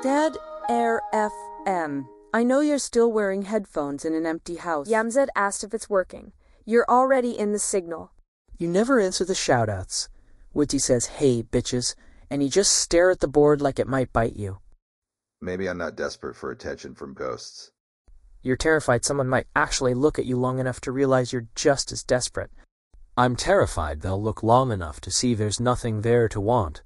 Dead Air FM. I know you're still wearing headphones in an empty house. Yamzed asked if it's working. You're already in the signal. You never answer the shoutouts. Woodsy says, "Hey, bitches," and you just stare at the board like it might bite you. Maybe I'm not desperate for attention from ghosts. You're terrified someone might actually look at you long enough to realize you're just as desperate. I'm terrified they'll look long enough to see there's nothing there to want.